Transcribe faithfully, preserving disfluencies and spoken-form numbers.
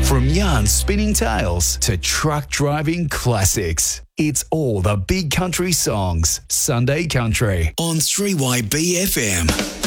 From yarn spinning tales to truck driving classics, it's all the big country songs. Sunday Country on three Y B F M.